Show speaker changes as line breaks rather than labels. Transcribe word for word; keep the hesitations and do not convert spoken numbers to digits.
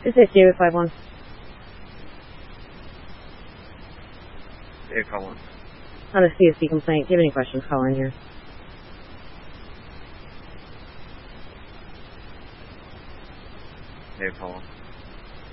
Is this David five one?
David five one.
On a C S C complaint. Do you have any questions? Call in here.
David five one.